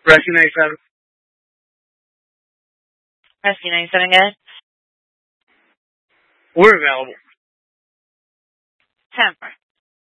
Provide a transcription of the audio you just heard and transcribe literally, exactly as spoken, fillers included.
Rescue ninety-seven. Rescue ninety-seven, go ahead. We're available. ten four.